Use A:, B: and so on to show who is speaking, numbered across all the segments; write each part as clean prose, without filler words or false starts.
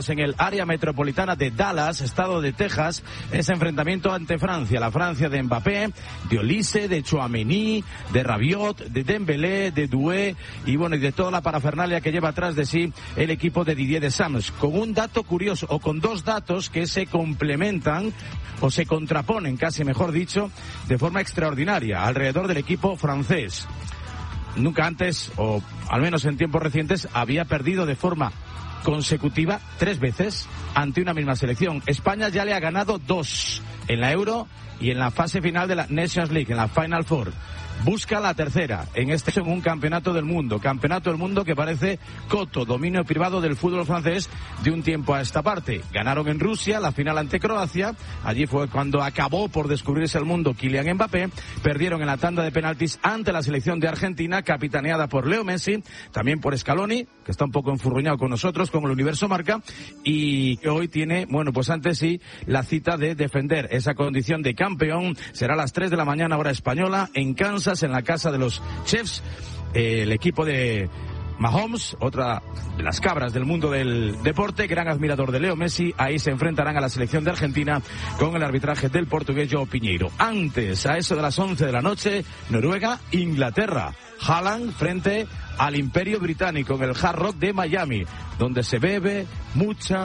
A: En el área metropolitana de Dallas, estado de Texas, ese enfrentamiento ante Francia, la Francia de Mbappé, de Olise, de Tchouaméni, de Rabiot, de Dembélé, de Doué y bueno, y de toda la parafernalia que lleva atrás de sí el equipo de Didier Deschamps, con un dato curioso, o con dos datos que se complementan o se contraponen, casi mejor dicho, de forma extraordinaria, alrededor del equipo francés. Nunca antes, o al menos en tiempos recientes, había perdido de forma consecutiva 3 veces ante una misma selección. España ya le ha ganado 2 en la Euro y en la fase final de la Nations League, en la Final Four. Busca la tercera en un campeonato del mundo que parece coto, dominio privado del fútbol francés de un tiempo a esta parte. Ganaron en Rusia la final ante Croacia, allí fue cuando acabó por descubrirse el mundo Kylian Mbappé. Perdieron en la tanda de penaltis ante la selección de Argentina, capitaneada por Leo Messi, también por Scaloni, que está un poco enfurruñado con nosotros, con el Universo Marca, y que hoy tiene, bueno, pues antes sí, la cita de defender esa condición de campeón. Será a las 3 de la mañana hora española en Kansas, en la casa de los Chiefs, el equipo de Mahomes, otra de las cabras del mundo del deporte, gran admirador de Leo Messi. Ahí se enfrentarán a la selección de Argentina con el arbitraje del portugués João Piñeiro. Antes, a eso de las 11 de la noche, Noruega, Inglaterra. Haaland frente al Imperio Británico en el Hard Rock de Miami, donde se bebe mucha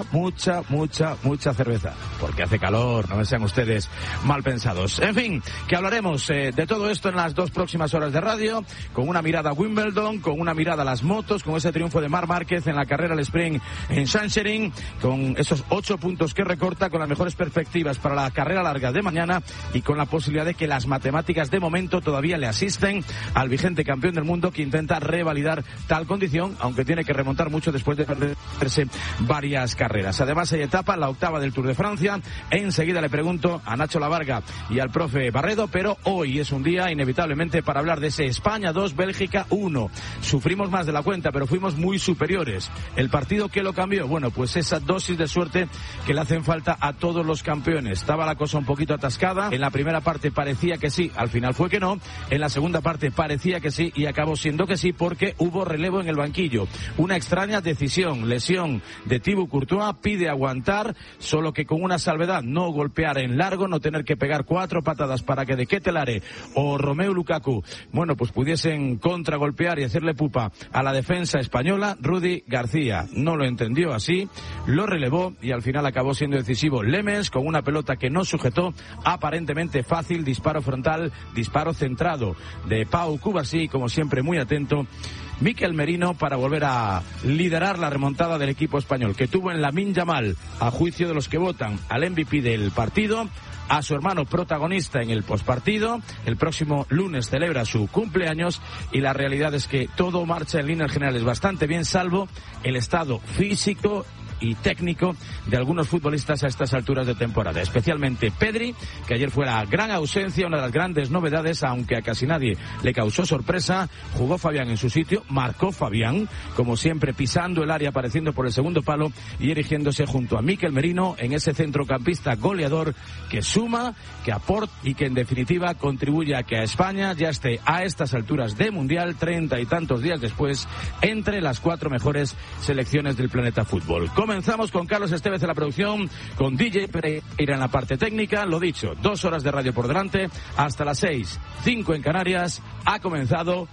A: cerveza, porque hace calor, no me sean ustedes mal pensados. En fin, que hablaremos de todo esto en las 2 próximas horas de radio, con una mirada a Wimbledon, con una mirada a las motos, con ese triunfo de Marc Márquez en la carrera al sprint en Sachsenring, con esos 8 puntos que recorta, con las mejores perspectivas para la carrera larga de mañana y con la posibilidad de que las matemáticas de momento todavía le asisten al vigente campeón del mundo, que intenta revalidar tal condición, aunque tiene que remontar mucho después de perderse varias carreras. Además hay etapa, la 8ª del Tour de Francia. Enseguida le pregunto a Nacho Lavarga y al profe Barredo, pero hoy es un día inevitablemente para hablar de ese España 2, Bélgica 1. Sufrimos más de la cuenta, pero fuimos muy superiores. ¿El partido qué lo cambió? Bueno, pues esa dosis de suerte que le hacen falta a todos los campeones. Estaba la cosa un poquito atascada. En la primera parte parecía que sí, al final fue que no. En la segunda parte parecía que sí y acabó siendo que sí, porque hubo relevo en el banquillo. Una extraña decisión, lesión de Thibaut Courtois, pide aguantar, solo que con una salvedad: no golpear en largo, no tener que pegar 4 patadas para que De Ketelaere o Romelu Lukaku, bueno, pues pudiesen contragolpear y hacerle pupa a la defensa española. Rudy García no lo entendió así, lo relevó y al final acabó siendo decisivo Lemens con una pelota que no sujetó, aparentemente fácil, disparo frontal, disparo centrado de Pau Cubarsí, como siempre muy atento Mikel Merino, para volver a liderar la remontada del equipo español, que tuvo en Lamine Yamal, a juicio de los que votan, al MVP del partido, a su hermano protagonista en el postpartido. El próximo lunes celebra su cumpleaños y la realidad es que todo marcha en líneas generales bastante bien, salvo el estado físico y técnico de algunos futbolistas a estas alturas de temporada, especialmente Pedri, que ayer fue la gran ausencia, una de las grandes novedades, aunque a casi nadie le causó sorpresa. Jugó Fabián en su sitio, marcó Fabián, como siempre pisando el área, apareciendo por el segundo palo y erigiéndose junto a Mikel Merino en ese centrocampista goleador que suma, que aporta y que en definitiva contribuye a que a España ya esté a estas alturas de Mundial, 30 y tantos días después, entre las 4 mejores selecciones del planeta fútbol. Comenzamos con Carlos Estevez en la producción, con DJ Pereira en la parte técnica. Lo dicho, 2 horas de radio por delante, hasta las 6, 5 en Canarias. Ha comenzado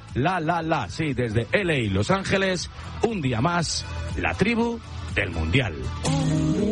A: sí, desde LA, Los Ángeles, un día más, la tribu del Mundial.